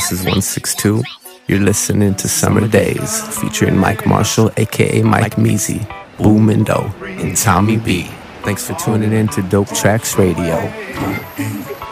This is 162. You're listening to Summer Days, featuring Mike Marshall, aka Mike Measy, Boomindo, and Tommy B. Thanks for tuning in to Dope Tracks Radio.